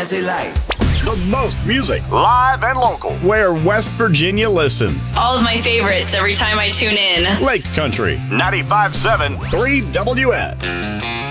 Fantasy Light. The most music, Live and local. where West Virginia listens. All of my favorites every time I tune in. Lake Country, 95.7 3WS.